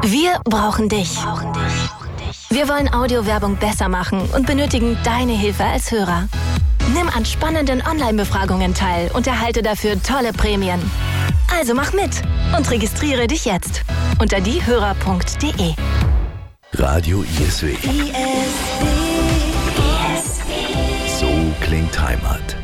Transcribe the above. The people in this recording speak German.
Wir brauchen dich. Wir wollen Audiowerbung besser machen und benötigen deine Hilfe als Hörer. Nimm an spannenden Online-Befragungen teil und erhalte dafür tolle Prämien. Also mach mit und registriere dich jetzt unter diehörer.de. Radio ISW. So klingt Heimat.